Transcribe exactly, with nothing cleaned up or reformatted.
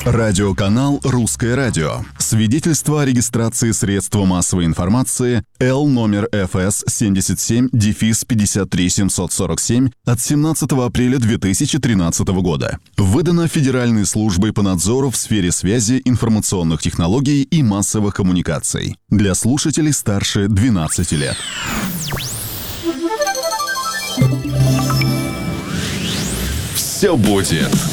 Радиоканал «Русское радио». Свидетельство о регистрации средства массовой информации Л номер эф эс семьдесят семь пятьдесят три семьсот сорок семь от семнадцатого апреля две тысячи тринадцатого года. Выдано Федеральной службой по надзору в сфере связи, информационных технологий и массовых коммуникаций. Для слушателей старше двенадцати лет. Все будет.